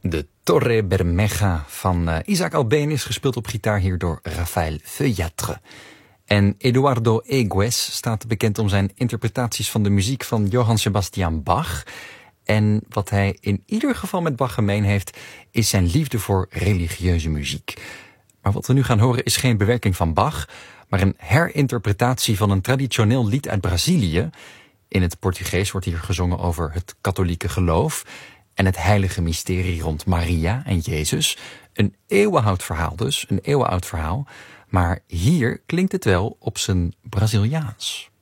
De Torre Bermeja van Isaac Albéniz, gespeeld op gitaar hier door Rafael Feuillatre. En Eduardo Egues staat bekend om zijn interpretaties van de muziek van Johann Sebastian Bach. En wat hij in ieder geval met Bach gemeen heeft, is zijn liefde voor religieuze muziek. Maar wat we nu gaan horen is geen bewerking van Bach, maar een herinterpretatie van een traditioneel lied uit Brazilië. In het Portugees wordt hier gezongen over het katholieke geloof en het heilige mysterie rond Maria en Jezus. Een eeuwenoud verhaal dus, een eeuwenoud verhaal. Maar hier klinkt het wel op zijn Braziliaans.